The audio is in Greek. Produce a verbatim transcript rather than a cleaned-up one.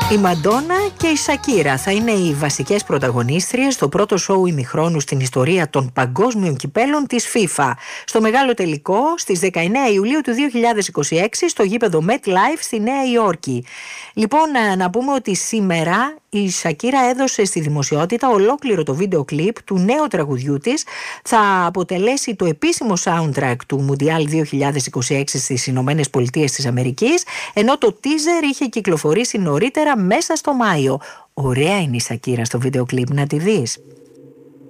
Η Μαντόνα και η Σακίρα θα είναι οι βασικές πρωταγωνίστριες στο πρώτο σόου ημιχρόνου στην ιστορία των παγκόσμιων κυπέλων της FIFA. Στο μεγάλο τελικό στις δεκαεννέα Ιουλίου του δύο χιλιάδες είκοσι έξι στο γήπεδο MetLife στη Νέα Υόρκη. Λοιπόν, να πούμε ότι σήμερα η Σακίρα έδωσε στη δημοσιότητα ολόκληρο το βίντεο κλιπ του νέου τραγουδιού της. Θα αποτελέσει το επίσημο soundtrack του Μουντιάλ δύο χιλιάδες είκοσι έξι στις Ηνωμένες Πολιτείες της Αμερικής, ενώ το teaser είχε κυκλοφορήσει νωρίτερα μέσα στο Μάιο. Ωραία είναι η Σακίρα στο βίντεο κλιπ, να τη δεις.